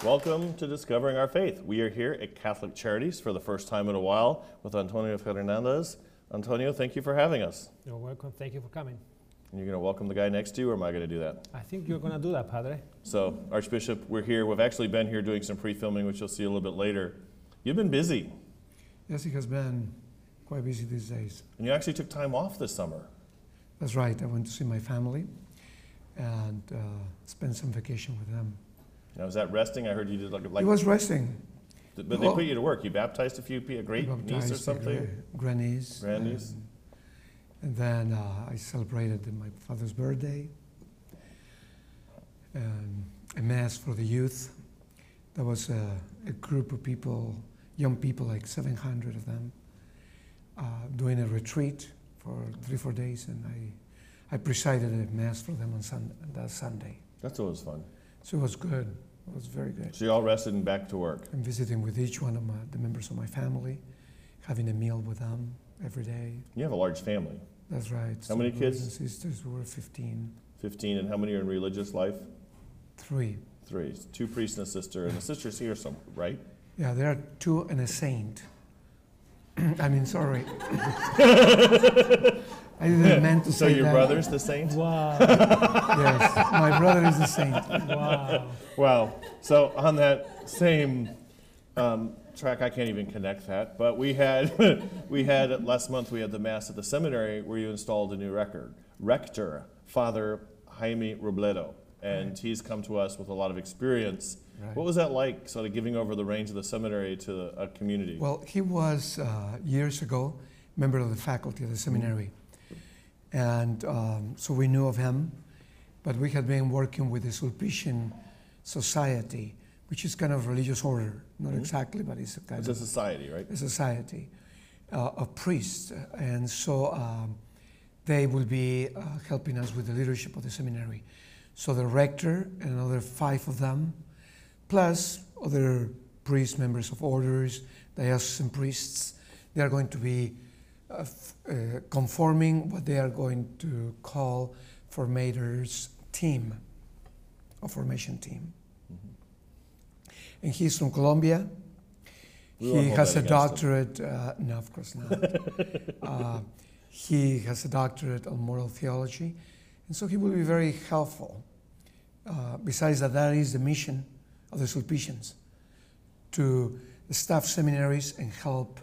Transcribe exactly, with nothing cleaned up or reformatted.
Welcome to Discovering Our Faith. We are here at Catholic Charities for the first time in a while with Antonio Fernandez. Antonio, thank you for having us. You're welcome. Thank you for coming. And you're going to welcome the guy next to you, or am I going to do that? I think you're going to do that, Padre. So, Archbishop, we're here. We've actually been here doing some pre-filming, which you'll see a little bit later. You've been busy. Yes, it has been quite busy these days. And you actually took time off this summer. That's right. I went to see my family and uh, spend some vacation with them. Now, was that resting? I heard you did like... like He was resting. But they put you to work. You baptized a few people, a great niece or something? Grandniece. Grandniece. And, and then uh, I celebrated my father's birthday. And a mass for the youth. There was a, a group of people, young people, like seven hundred of them, uh, doing a retreat for three, four days. And I, I presided a mass for them on sun, that Sunday. That's always fun. So it was good. It was very good. So you all rested and back to work. I'm visiting with each one of my, the members of my family, having a meal with them every day. You have a large family. That's right. How many kids? Brothers and sisters, we were fifteen. fifteen, and how many are in religious life? Three. Three. Two priests and a sister, and the sister's here somewhere, right? Yeah, there are two and a saint. I mean, sorry. I didn't meant to so say that. So your brother's the saint? Wow. Yes, my brother is the saint. Wow. Wow. So on that same um, track, I can't even connect that, but we had, we had, last month we had the Mass at the seminary where you installed a new record, rector, Father Jaime Robledo, and right. he's come to us with a lot of experience. Right. What was that like, sort of giving over the reins of the seminary to a community? Well, he was, uh, years ago, member of the faculty of the seminary. And um, so we knew of him, but we had been working with the Sulpician Society, which is kind of a religious order, not mm-hmm. exactly, but it's a kind it's of a society, right? A society uh, of priests. And so um, they will be uh, helping us with the leadership of the seminary. So the rector and another five of them, plus other priests, members of orders, diocesan priests, they are going to be uh, uh, conforming what they are going to call formators team, a formation team. Mm-hmm. And he's from Colombia. We he has a doctorate, uh, no, of course not. uh, he has a doctorate on moral theology, and so he will be very helpful. Uh, besides that, that is the mission of the Sulpicians, to staff seminaries and help